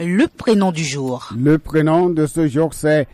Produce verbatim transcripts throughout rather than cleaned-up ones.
le prénom du jour. Le prénom de ce jour, c'est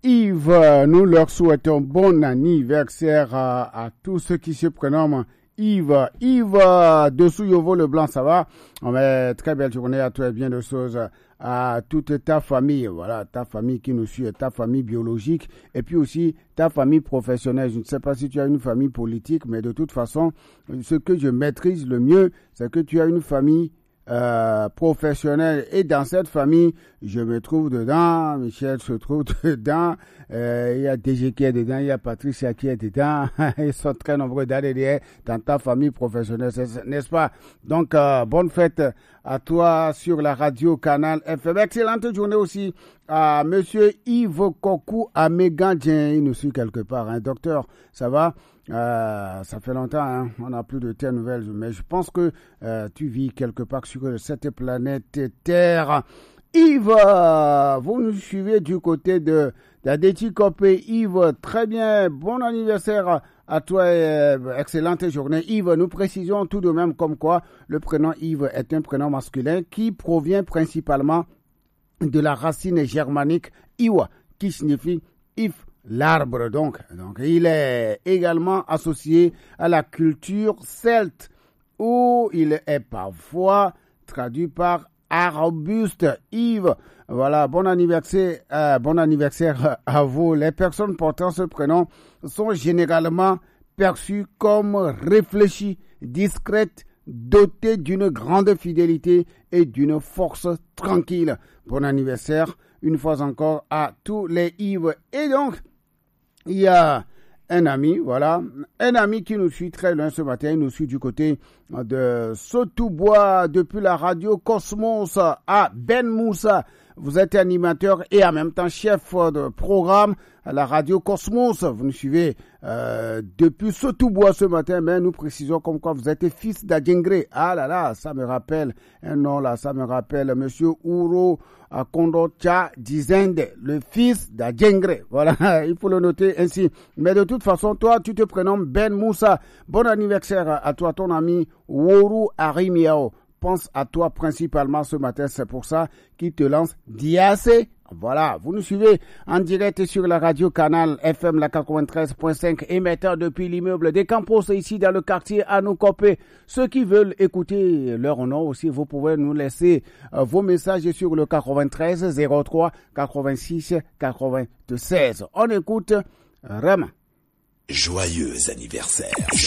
Yves. Nous leur souhaitons bon anniversaire à, à tous ceux qui se prénomment Yves. Yves dessous Yovo le Blanc, ça va? On met très belle journée à toi et bien de choses à toute ta famille. Voilà, ta famille qui nous suit, ta famille biologique et puis aussi ta famille professionnelle. Je ne sais pas si tu as une famille politique, mais de toute façon, ce que je maîtrise le mieux, c'est que tu as une famille Euh, professionnel et dans cette famille je me trouve dedans, Michel se trouve dedans, euh, il y a D G qui est dedans, il y a Patricia qui est dedans, ils sont très nombreux derrière dans ta famille professionnelle, n'est-ce pas? Donc euh, bonne fête à toi sur la radio Canal F M. Excellente journée aussi à monsieur Yves Kokou à Mégadien, il nous suit quelque part, hein. Docteur, ça va? Euh, ça fait longtemps, hein, on n'a plus de tes nouvelles, mais je pense que euh, tu vis quelque part sur cette planète Terre. Yves, vous nous suivez du côté de d'Adeti Kopé. Yves, très bien, bon anniversaire à toi, euh, excellente journée. Yves, nous précisons tout de même comme quoi le prénom Yves est un prénom masculin qui provient principalement de la racine germanique Iwa, qui signifie If, l'arbre. Donc, donc, il est également associé à la culture celte, où il est parfois traduit par arbuste. Yves, voilà, bon anniversaire, euh, bon anniversaire à vous. Les personnes portant ce prénom sont généralement perçues comme réfléchies, discrètes, dotées d'une grande fidélité et d'une force tranquille. Bon anniversaire une fois encore à tous les Yves. Et donc, il y a un ami, voilà, un ami qui nous suit très loin ce matin, il nous suit du côté de Sotoubois depuis la radio Cosmos à Ben Moussa. Vous êtes animateur et en même temps chef de programme à la radio Cosmos. Vous nous suivez euh, depuis Sotoubois ce matin, mais nous précisons comme quoi vous êtes fils d'Adjengre. Ah là là, ça me rappelle un nom là, ça me rappelle monsieur Ouro Akondocha Dizende, le fils d'Adjengre. Voilà, il faut le noter ainsi. Mais de toute façon, toi, tu te prénommes Ben Moussa. Bon anniversaire à toi, ton ami Woru Arimiao. Pense à toi principalement ce matin, c'est pour ça qu'il te lance Diacé. Voilà, vous nous suivez en direct sur la radio Canal F M, la quatre-vingt-treize point cinq, émetteur depuis l'immeuble des Campos, ici dans le quartier Anoukopé. Ceux qui veulent écouter leur nom aussi, vous pouvez nous laisser euh, vos messages sur le quatre-vingt-treize zéro trois quatre-vingt-six quatre-vingt-seize. On écoute Rama. Joyeux anniversaire.